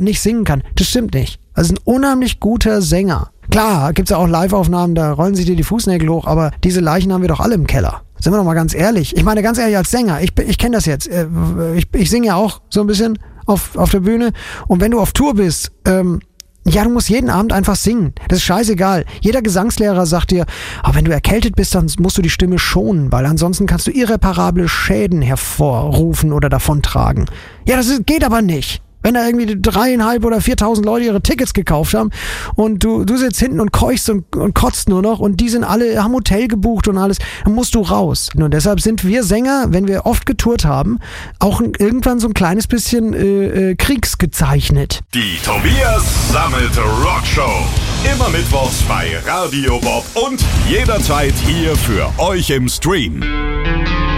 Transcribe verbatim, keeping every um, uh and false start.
nicht singen kann. Das stimmt nicht. Also ein unheimlich guter Sänger. Klar, gibt's ja auch Live-Aufnahmen, da rollen sich dir die Fußnägel hoch, aber diese Leichen haben wir doch alle im Keller. Sind wir doch mal ganz ehrlich. Ich meine, ganz ehrlich, als Sänger, ich, ich kenne das jetzt. Ich, ich singe ja auch so ein bisschen auf, auf der Bühne. Und wenn du auf Tour bist, ähm, ja, du musst jeden Abend einfach singen. Das ist scheißegal. Jeder Gesangslehrer sagt dir, oh, wenn du erkältet bist, dann musst du die Stimme schonen, weil ansonsten kannst du irreparable Schäden hervorrufen oder davontragen. Ja, das ist, geht aber nicht. Wenn da irgendwie dreieinhalb oder viertausend Leute ihre Tickets gekauft haben und du, du sitzt hinten und keuchst und, und kotzt nur noch und die sind alle, haben Hotel gebucht und alles, dann musst du raus. Und deshalb sind wir Sänger, wenn wir oft getourt haben, auch irgendwann so ein kleines bisschen äh, äh, kriegsgezeichnet. Die Tobias Sammelte Rockshow. Immer mittwochs bei Radio Bob und jederzeit hier für euch im Stream.